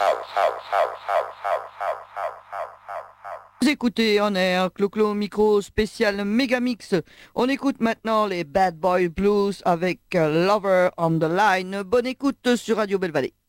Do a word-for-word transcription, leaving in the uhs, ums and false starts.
Vous écoutez en air, Clo-Clo micro spécial Megamix. On écoute maintenant les Bad Boy Blues avec euh, Lover on the Line. Bonne écoute sur Radio Belle-Vallée.